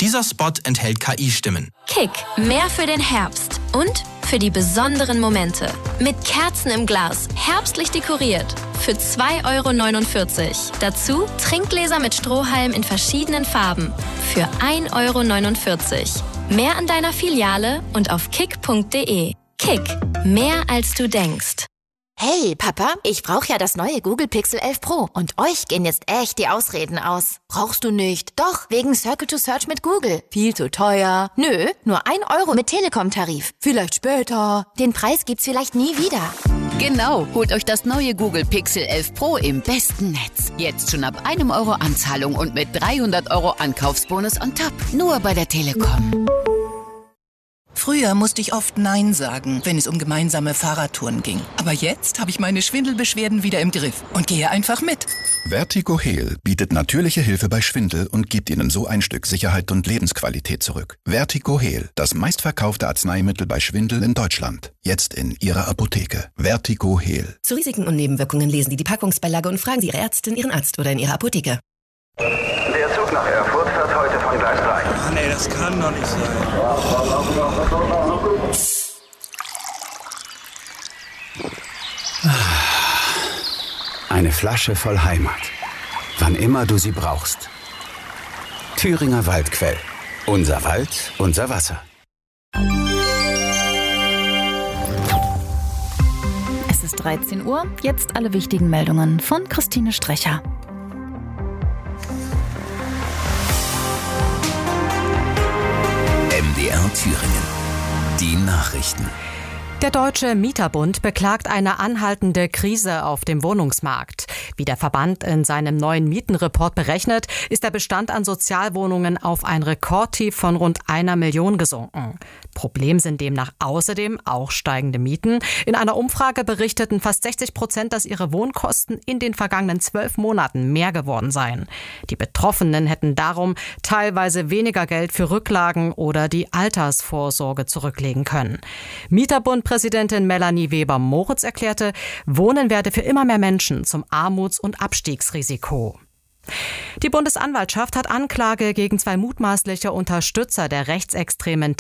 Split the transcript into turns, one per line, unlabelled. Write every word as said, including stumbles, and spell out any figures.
Dieser Spot enthält K I-Stimmen.
Kick, mehr für den Herbst und für die besonderen Momente. Mit Kerzen im Glas, herbstlich dekoriert. Für zwei Euro neunundvierzig. Dazu Trinkgläser mit Strohhalm in verschiedenen Farben. Für ein Euro neunundvierzig. Mehr an deiner Filiale und auf kick punkt de. Kick, mehr als du denkst.
Hey, Papa, ich brauche ja das neue Google Pixel elf Pro und euch gehen jetzt echt die Ausreden aus. Brauchst du nicht? Doch, wegen Circle to Search mit Google. Viel zu teuer. Nö, nur ein Euro mit Telekom-Tarif. Vielleicht später. Den Preis gibt's vielleicht nie wieder.
Genau, holt euch das neue Google Pixel elf Pro im besten Netz. Jetzt schon ab einem Euro Anzahlung und mit dreihundert Euro Ankaufsbonus on top. Nur bei der Telekom.
Früher musste ich oft Nein sagen, wenn es um gemeinsame Fahrradtouren ging. Aber jetzt habe ich meine Schwindelbeschwerden wieder im Griff und gehe einfach mit.
Vertigo Heal bietet natürliche Hilfe bei Schwindel und gibt Ihnen so ein Stück Sicherheit und Lebensqualität zurück. Vertigo Heal, das meistverkaufte Arzneimittel bei Schwindel in Deutschland. Jetzt in Ihrer Apotheke. Vertigo Heal.
Zu Risiken und Nebenwirkungen lesen Sie die Packungsbeilage und fragen Sie Ihre Ärztin, Ihren Arzt oder in Ihrer Apotheke.
Der Zug nach Erfurt fährt heute von Gleis drei.
Ach nee, das kann doch nicht sein.
Eine Flasche voll Heimat. Wann immer du sie brauchst. Thüringer Waldquell. Unser Wald, unser Wasser.
Es ist dreizehn Uhr. Jetzt alle wichtigen Meldungen von Christine Strecher.
M D R Thüringen. Die Nachrichten.
Der Deutsche Mieterbund beklagt eine anhaltende Krise auf dem Wohnungsmarkt. Wie der Verband in seinem neuen Mietenreport berechnet, ist der Bestand an Sozialwohnungen auf ein Rekordtief von rund einer Million gesunken. Problem sind demnach außerdem auch steigende Mieten. In einer Umfrage berichteten fast sechzig Prozent, dass ihre Wohnkosten in den vergangenen zwölf Monaten mehr geworden seien. Die Betroffenen hätten darum teilweise weniger Geld für Rücklagen oder die Altersvorsorge zurücklegen können. Mieterbund-Präsidentin Melanie Weber-Moritz erklärte, Wohnen werde für immer mehr Menschen zum Armuts- und Abstiegsrisiko. Die Bundesanwaltschaft hat Anklage gegen zwei mutmaßliche Unterstützer der rechtsextremen